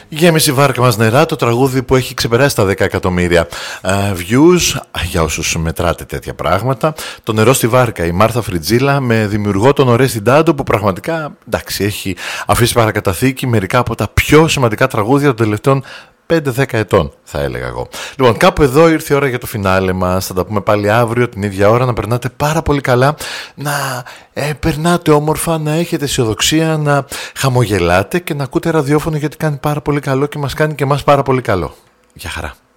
Γέμισε η βάρκα μας νερά, το τραγούδι που έχει ξεπεράσει τα 10 εκατομμύρια views, για όσους μετράτε τέτοια πράγματα. Το νερό στη βάρκα, η Μάρθα Φριτζίλα με δημιουργό τον Ορέστη Ντάντο, που πραγματικά εντάξει, έχει αφήσει παρακαταθήκη μερικά από τα πιο σημαντικά τραγούδια των τελευταίων 5-10 ετών, θα έλεγα εγώ. Λοιπόν, κάπου εδώ ήρθε η ώρα για το φινάλε μας. Θα τα πούμε πάλι αύριο την ίδια ώρα. Να περνάτε πάρα πολύ καλά, να περνάτε όμορφα, να έχετε αισιοδοξία, να χαμογελάτε και να ακούτε ραδιόφωνο, γιατί κάνει πάρα πολύ καλό και μας κάνει και εμάς πάρα πολύ καλό. Γεια χαρά.